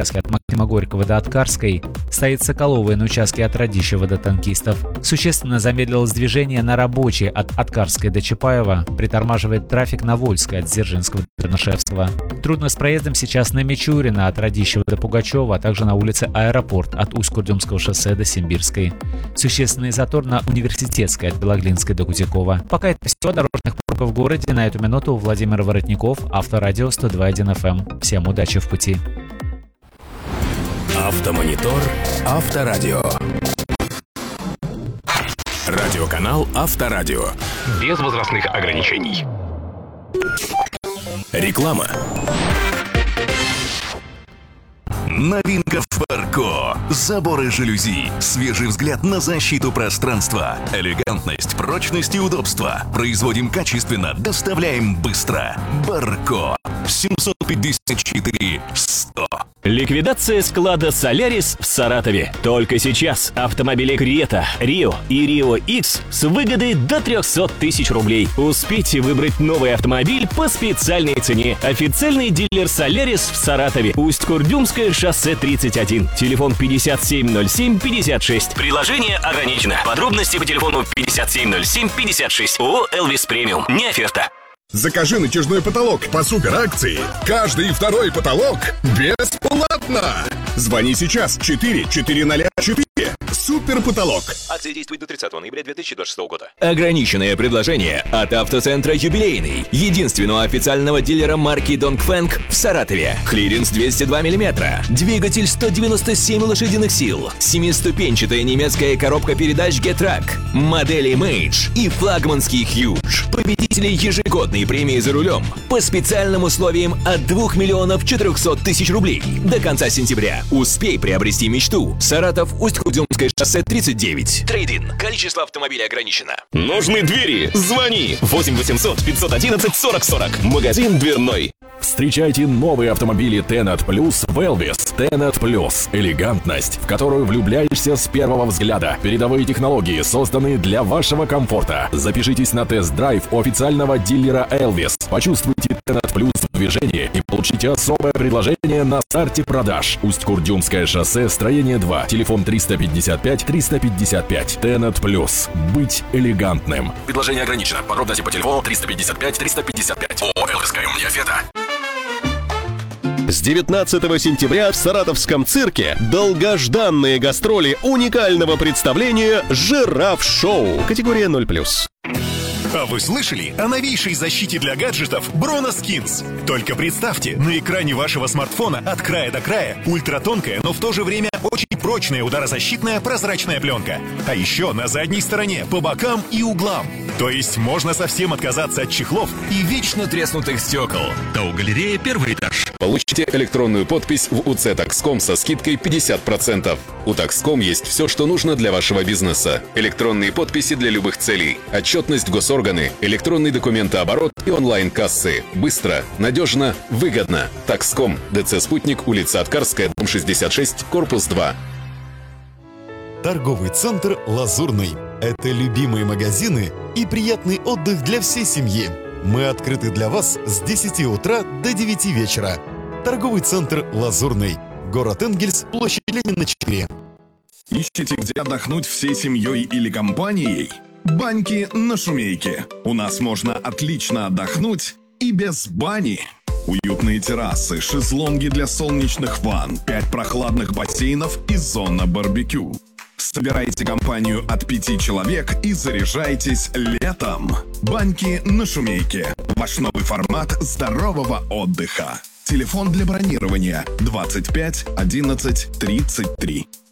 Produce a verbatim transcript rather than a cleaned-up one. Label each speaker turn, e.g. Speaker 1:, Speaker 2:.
Speaker 1: участке от Максима Горького до Аткарской, стоит Соколовая на участке от Радищева до Танкистов. Существенно замедлилось движение на Рабочей от Аткарской до Чапаева, притормаживает трафик на Вольской от Дзержинского до Чернышевского. Трудно с проездом сейчас на Мичурина от Радищева до Пугачева, а также на улице Аэропорт от Усть-Курдюмского шоссе до Симбирской. Существенный затор на Университетской от Белоглинской до Кутякова. Пока это все. Дорожных пробок в городе. На эту минуту Владимир Воротников, Авторадио сто два и один эф эм. Всем удачи в пути.
Speaker 2: Автомонитор Авторадио. Радиоканал Авторадио. Без возрастных ограничений. Реклама. Новинка в Барко. Заборы жалюзи. Свежий взгляд на защиту пространства. Элегантность, прочность и удобство. Производим качественно, доставляем быстро. Барко. семьсот пятьдесят четыре сто.
Speaker 3: Ликвидация склада «Солярис» в Саратове. Только сейчас автомобили Крета, Рио и Рио Икс с выгодой до триста тысяч рублей. Успейте выбрать новый автомобиль по специальной цене. Официальный дилер «Солярис» в Саратове. Усть-Курдюмское шоссе тридцать один. Телефон пятьдесят семь ноль семь пятьдесят шесть. Приложение ограничено. Подробности по телефону пятьдесят семь ноль семь пятьдесят шесть. ООО «Элвис Премиум». Не оферта.
Speaker 4: Закажи натяжной потолок по супер акции. Каждый второй потолок бесплатно. Звони сейчас четыре четыре ноль четыре. Супер потолок.
Speaker 5: Акция действует до тридцатого ноября две тысячи двадцать шестого года.
Speaker 3: Ограниченное предложение от автоцентра «Юбилейный», единственного официального дилера марки Dongfeng в Саратове. Клиренс двести два миллиметра, двигатель сто девяносто семь лошадиных сил, семиступенчатая немецкая коробка передач Getrack, модели Mage и флагманский Huge. Победители ежегодной премии за рулем по специальным условиям от двух миллионов четырехсот тысяч рублей до конца сентября. Успей приобрести мечту. Саратов, Усть-Курдюмское шоссе тридцать девять.
Speaker 5: Трейд-ин. Количество автомобилей ограничено.
Speaker 2: Нужны двери? Звони. восемь восемьсот пятьсот одиннадцать сорок сорок. Магазин дверной.
Speaker 6: Встречайте новые автомобили Tenat Plus в Elvis. Tenat Plus. Элегантность, в которую влюбляешься с первого взгляда. Передовые технологии, созданные для вашего комфорта. Запишитесь на тест-драйв у официального дилера Elvis. Почувствуйте Tenat Plus в движении и получите особое предложение на старте продаж. Усть-Курдюмское шоссе, строение два. Телефон триста пятьдесят пять триста пятьдесят пять. Tenat Plus. Быть элегантным.
Speaker 2: Предложение ограничено. Подробности по телефону триста пятьдесят пять триста пятьдесят пять. ООО «Элвис Премиум». Не оферта.
Speaker 7: С девятнадцатого сентября в Саратовском цирке долгожданные гастроли уникального представления «Жираф-шоу». Категория ноль плюс.
Speaker 8: А вы слышали о новейшей защите для гаджетов Broneskins? Только представьте, на экране вашего смартфона от края до края ультратонкая, но в то же время очень прочная ударозащитная прозрачная пленка. А еще на задней стороне, по бокам и углам. То есть можно совсем отказаться от чехлов и вечно треснутых стекол.
Speaker 2: ТАО «Галерея», первый этаж. Получите электронную подпись в УЦ Такском со скидкой пятьдесят процентов. У Такском есть все, что нужно для вашего бизнеса. Электронные подписи для любых целей, отчетность госорганы, электронный документооборот и онлайн-кассы. Быстро, надежно, выгодно. Такском. ДЦ «Спутник», улица Аткарская, дом шестьдесят шесть, корпус два.
Speaker 9: Торговый центр «Лазурный». Это любимые магазины и приятный отдых для всей семьи. Мы открыты для вас с десяти утра до девяти вечера. Торговый центр «Лазурный». Город Энгельс, площадь Ленина, четыре.
Speaker 4: Ищете, где отдохнуть всей семьей или компанией? Баньки на Шумейке. У нас можно отлично отдохнуть и без бани. Уютные террасы, шезлонги для солнечных ванн, пять прохладных бассейнов и зона барбекю. Собирайте компанию от пяти человек и заряжайтесь летом. Баньки на Шумейке. Ваш новый формат здорового отдыха. Телефон для бронирования двадцать пять одиннадцать тридцать три.